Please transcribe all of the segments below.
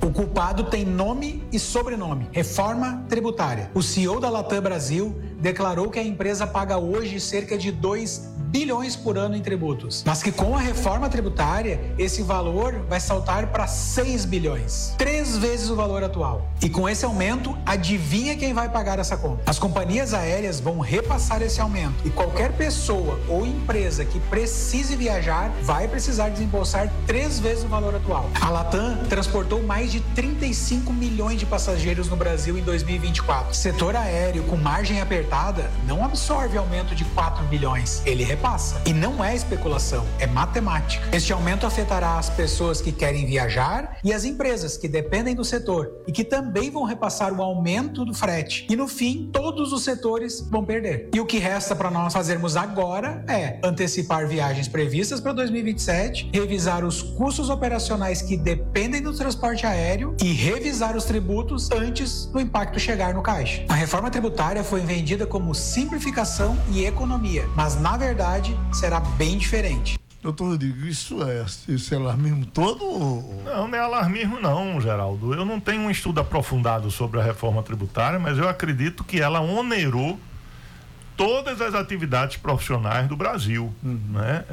O culpado tem nome e sobrenome: reforma tributária. O CEO da Latam Brasil declarou que a empresa paga hoje cerca de 2 bilhões por ano em tributos, mas que com a reforma tributária, esse valor vai saltar para 6 bilhões, 3 vezes o valor atual. E com esse aumento, adivinha quem vai pagar essa conta? As companhias aéreas vão repassar esse aumento e qualquer pessoa ou empresa que precise viajar vai precisar desembolsar 3 vezes o valor atual. A Latam transportou mais de 35 milhões de passageiros no Brasil em 2024. O setor aéreo com margem apertada não absorve aumento de 4 bilhões, ele repassa. E não é especulação, é matemática. Este aumento afetará as pessoas que querem viajar e as empresas que dependem do setor e que também vão repassar o aumento do frete. E no fim, todos os setores vão perder. E o que resta para nós fazermos agora é antecipar viagens previstas para 2027, revisar os custos operacionais que dependem do transporte aéreo e revisar os tributos antes do impacto chegar no caixa. A reforma tributária foi vendida como simplificação e economia, mas na verdade será bem diferente. Doutor Rodrigo, isso é alarmismo todo? Não é alarmismo não, Geraldo. Eu não tenho um estudo aprofundado sobre a reforma tributária, mas eu acredito que ela onerou todas as atividades profissionais do Brasil, né?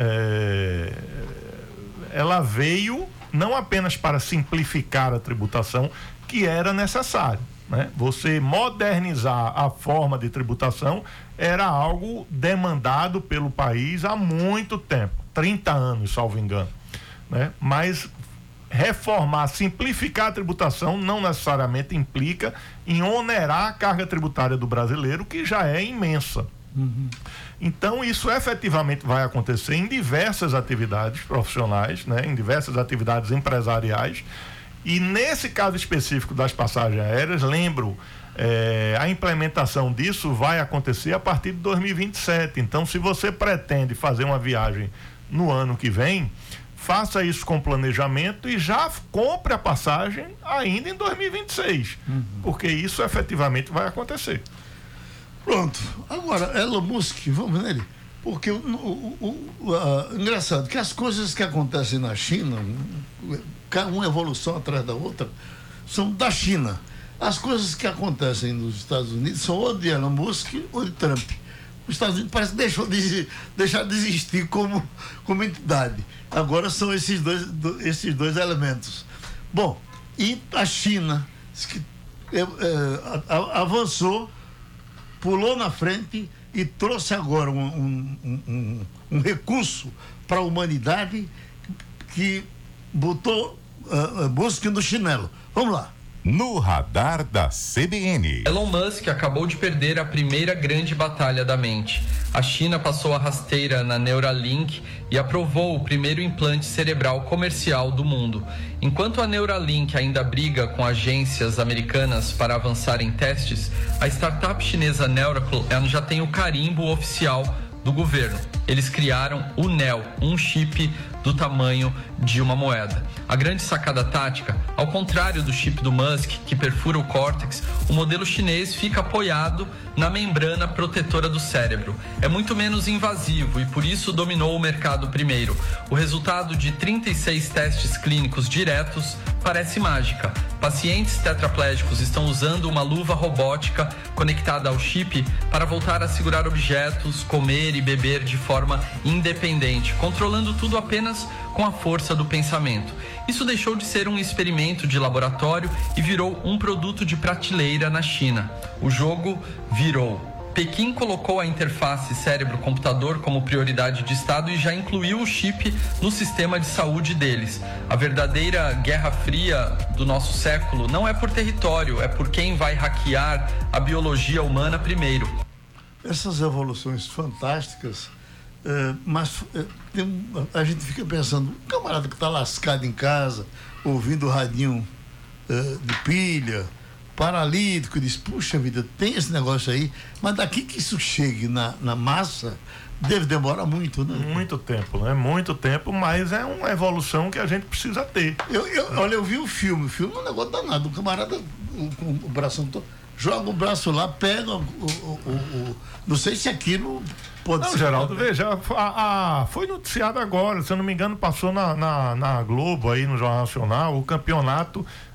Ela veio não apenas para simplificar a tributação, que era necessário, né? Você modernizar a forma de tributação era algo demandado pelo país há muito tempo, 30 anos, salvo engano, né? Mas reformar, simplificar a tributação não necessariamente implica em onerar a carga tributária do brasileiro, que já é imensa. Então isso efetivamente vai acontecer em diversas atividades profissionais, né? Em diversas atividades empresariais. E nesse caso específico das passagens aéreas, lembro, a implementação disso vai acontecer a partir de 2027. Então, se você pretende fazer uma viagem no ano que vem, faça isso com planejamento e já compre a passagem ainda em 2026, porque isso efetivamente vai acontecer. Pronto. Agora, Elon Musk, vamos nele. Porque engraçado que as coisas que acontecem na China, uma evolução atrás da outra, são da China. As coisas que acontecem nos Estados Unidos são ou de Elon Musk ou de Trump. Os Estados Unidos parece que deixar de existir como entidade. Agora são esses dois elementos. Bom, e a China que avançou, pulou na frente e trouxe agora um recurso para a humanidade que botou Musk no chinelo. Vamos lá. No radar da CBN. Elon Musk acabou de perder a primeira grande batalha da mente. A China passou a rasteira na Neuralink e aprovou o primeiro implante cerebral comercial do mundo. Enquanto a Neuralink ainda briga com agências americanas para avançar em testes, a startup chinesa Neuracle já tem o carimbo oficial do governo. Eles criaram o Neo, um chip do tamanho de uma moeda. A grande sacada tática, ao contrário do chip do Musk, que perfura o córtex, o modelo chinês fica apoiado na membrana protetora do cérebro. É muito menos invasivo e por isso dominou o mercado primeiro. O resultado de 36 testes clínicos diretos parece mágica. Pacientes tetraplégicos estão usando uma luva robótica conectada ao chip para voltar a segurar objetos, comer e beber de forma independente, controlando tudo apenas com a força do pensamento. Isso deixou de ser um experimento de laboratório e virou um produto de prateleira na China. O jogo virou. Pequim colocou a interface cérebro-computador como prioridade de Estado e já incluiu o chip no sistema de saúde deles. A verdadeira guerra fria do nosso século não é por território, é por quem vai hackear a biologia humana primeiro. Essas evoluções fantásticas, mas a gente fica pensando, um camarada que está lascado em casa, ouvindo o radinho de pilha, paralítico, diz, puxa vida, tem esse negócio aí, mas daqui que isso chegue na massa, deve demorar muito, né? Muito tempo, né? Muito tempo, mas é uma evolução que a gente precisa ter. Olha, eu vi o filme é um negócio danado, o camarada com o braço todo, joga o braço lá, pega não sei se aquilo pode ser. Não, Geraldo, veja, foi noticiado agora, se eu não me engano, passou na Globo aí, no Jornal Nacional, o campeonato